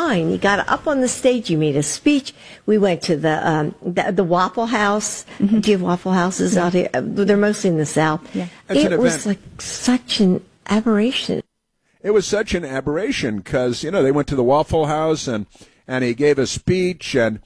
fine. He got up on the stage. He made a speech. We went to the Waffle House. Mm-hmm. Do you have Waffle Houses out here? They're mostly in the South. Yeah. It was like such an aberration. It was such an aberration because, they went to the Waffle House and he gave a speech and,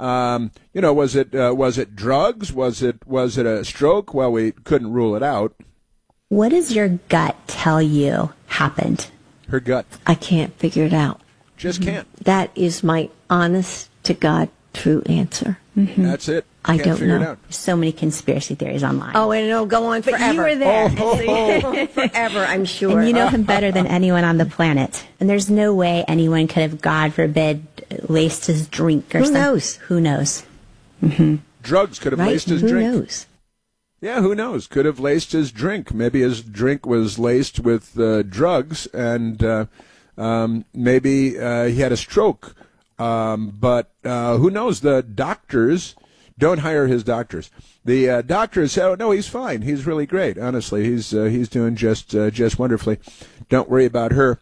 was it drugs? Was it a stroke? Well, we couldn't rule it out. What does your gut tell you happened? Her gut. I can't figure it out. Just can't. That is my honest to God true answer. Mm-hmm. That's it. I don't figure know. It out. So many conspiracy theories online. Oh, and it'll go on forever. But you were there. Forever, I'm sure. And you know him better than anyone on the planet. And there's no way anyone could have, God forbid, laced his drink or something. Who knows? Who knows? Mm-hmm. Drugs could have laced his drink. Who knows? Yeah, who knows? Could have laced his drink. Maybe his drink was laced with drugs, and maybe he had a stroke. But who knows? The doctors don't hire his doctors. The doctors say, "Oh no, he's fine. He's really great. Honestly, he's doing just wonderfully. Don't worry about her."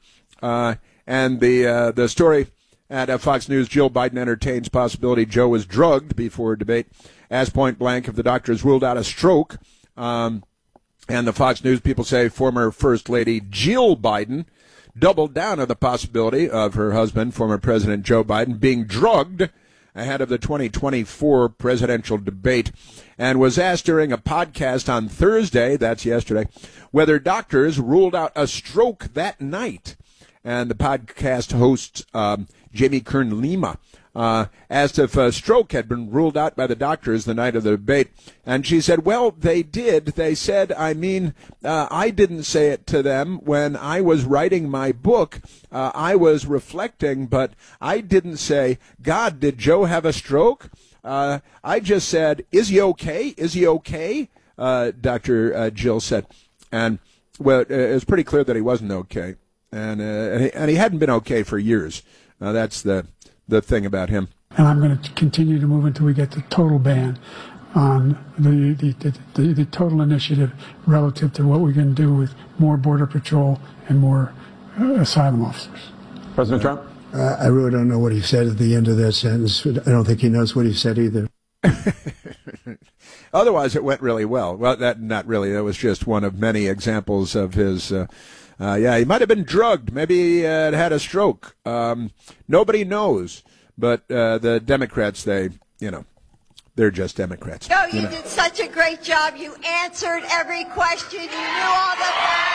And the story at Fox News: Jill Biden entertains possibility Joe was drugged before debate. As point blank, if the doctors ruled out a stroke, and the Fox News people say former First Lady Jill Biden doubled down on the possibility of her husband, former President Joe Biden, being drugged ahead of the 2024 presidential debate, and was asked during a podcast on Thursday, that's yesterday, whether doctors ruled out a stroke that night. And the podcast host, Jamie Kern Lima, asked if a stroke had been ruled out by the doctors the night of the debate. And she said, well, they did. They said, I didn't say it to them when I was writing my book. I was reflecting, but I didn't say, God, did Joe have a stroke? I just said, is he okay? Is he okay? Dr. Jill said. And, well, it was pretty clear that he wasn't okay. And he hadn't been okay for years. That's the thing about him. And I'm going to continue to move until we get the total ban on the total initiative relative to what we can do with more Border Patrol and more asylum officers. President Trump? I really don't know what he said at the end of that sentence. I don't think he knows what he said either. Otherwise, it went really well. Well, not really. That was just one of many examples of his... he might have been drugged. Maybe he had a stroke. Nobody knows. But the Democrats, they're just Democrats. Joe, you did such a great job. You answered every question. You knew all the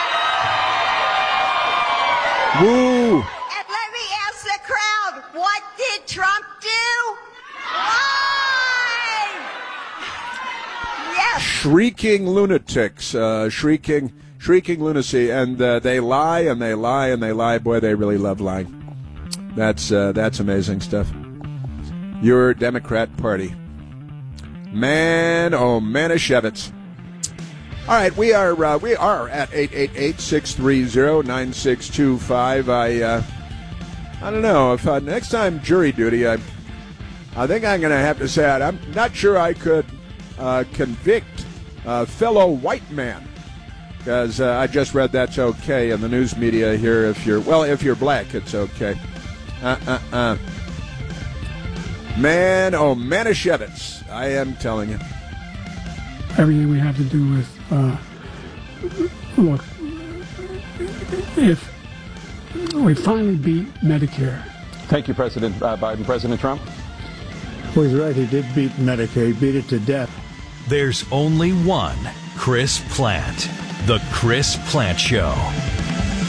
facts. Woo! And let me ask the crowd, what did Trump do? Why? Yes. Shrieking lunatics, shrieking lunacy, and they lie and they lie and they lie. Boy, they really love lying. That's amazing stuff. Your Democrat Party, man, oh Manischewitz. All right, we are at 888-630-9625. I don't know if next time jury duty, I think I'm going to have to say I'm not sure I could convict a fellow white man. Because I just read that's okay in the news media here. If you're black, it's okay. Man, oh Manischewitz, I am telling you. Everything we have to do with, look, if we finally beat Medicare. Thank you, President Biden. President Trump? Well, he's right. He did beat Medicare. He beat it to death. There's only one Chris Plante. The Chris Plante Show.